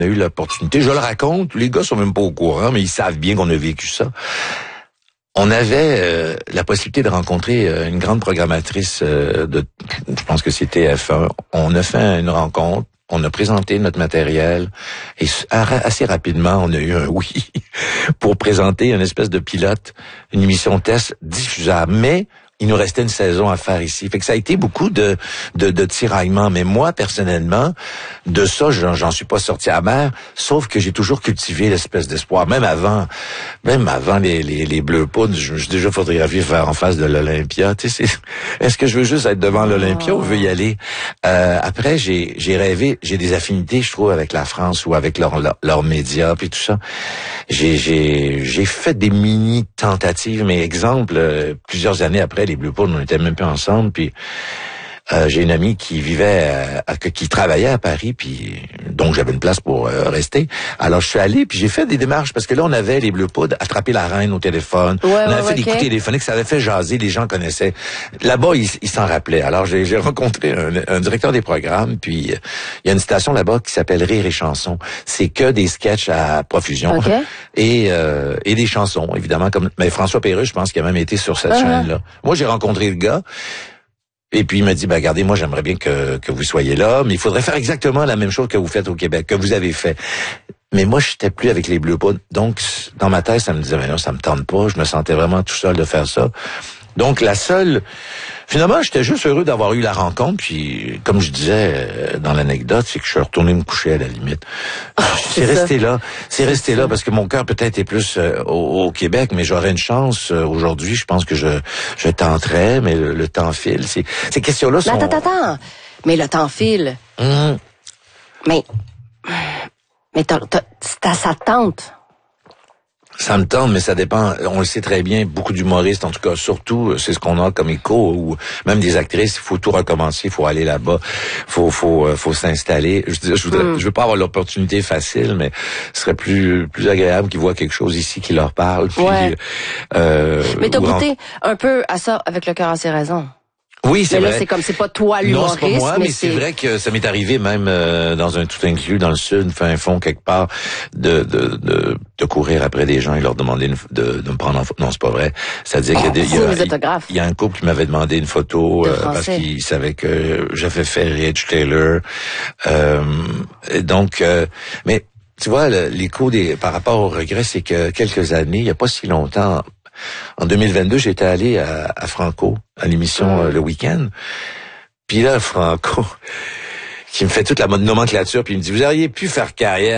a eu l'opportunité, je le raconte, les gars sont même pas au courant, mais ils savent bien qu'on a vécu ça. On avait la possibilité de rencontrer une grande programmatrice je pense que c'était F1. On a fait une rencontre, on a présenté notre matériel et assez rapidement, on a eu un oui pour présenter une espèce de pilote, une émission test diffusable. Mais il nous restait une saison à faire ici. Fait que ça a été beaucoup de tiraillements. Mais moi, personnellement, de ça, j'en suis pas sorti amer, sauf que j'ai toujours cultivé l'espèce d'espoir. Même avant les Bleus Poudres, je me suis déjà photographié faire en face de l'Olympia. Tu sais, est-ce que je veux juste être devant l'Olympia ou je veux y aller? Après, j'ai rêvé, j'ai des affinités, je trouve, avec la France ou avec leurs médias puis tout ça. J'ai fait des mini tentatives, mais exemple, plusieurs années après, les Bleus Poudres, on était même pas ensemble, puis j'ai une amie qui qui travaillait à Paris, puis donc j'avais une place pour rester. Alors je suis allé, puis j'ai fait des démarches parce que là on avait les Bleus Poudres, attrapé la reine au téléphone, on avait fait des coups téléphoniques, ça avait fait jaser, les gens connaissaient. Là-bas ils s'en rappelaient. Alors j'ai rencontré un directeur des programmes, puis il y a une station là-bas qui s'appelle Rire et Chansons. C'est que des sketchs à profusion et des chansons évidemment, mais François Pérusse, je pense qu'il a même été sur cette chaîne-là. Moi j'ai rencontré le gars. Et puis il m'a dit, regardez, moi j'aimerais bien que vous soyez là, mais il faudrait faire exactement la même chose que vous faites au Québec, que vous avez fait. Mais moi, je n'étais plus avec les Bleus Poudres. Donc, dans ma tête, ça me disait, mais non, ça me tente pas. Je me sentais vraiment tout seul de faire ça. Donc, finalement, j'étais juste heureux d'avoir eu la rencontre. Puis, comme je disais dans l'anecdote, c'est que je suis retourné me coucher à la limite. C'est resté là parce que mon cœur peut-être est plus au Québec, mais j'aurais une chance aujourd'hui. Je pense que je tenterais, mais le temps file. Ces questions-là sont... Attends. Mais le temps file. Mais ça tente. Ça me tente, mais ça dépend. On le sait très bien, beaucoup d'humoristes, en tout cas, surtout, c'est ce qu'on a comme écho, ou même des actrices, il faut tout recommencer, il faut aller là-bas, faut s'installer. Je veux pas avoir l'opportunité facile, mais ce serait plus agréable qu'ils voient quelque chose ici qui leur parle. Puis, mais t'as goûté un peu à ça avec Le cœur a ses raisons. Oui, c'est vrai. C'est comme, c'est pas toi l'humoriste. Non, c'est pas moi, mais c'est vrai que ça m'est arrivé même dans un tout inclus dans le sud, fin fond quelque part, de courir après des gens et leur demander de me prendre en photo. Non, c'est pas vrai. C'est-à-dire qu'il y a un couple qui m'avait demandé une photo parce qu'il savait que j'avais fait Rich Taylor. Mais tu vois, l'écho par rapport au regret, c'est que quelques années, il y a pas si longtemps. En 2022, j'étais allé à Franco, à l'émission Le Week-end. Puis là, Franco, qui me fait toute la nomenclature, puis il me dit, vous auriez pu faire carrière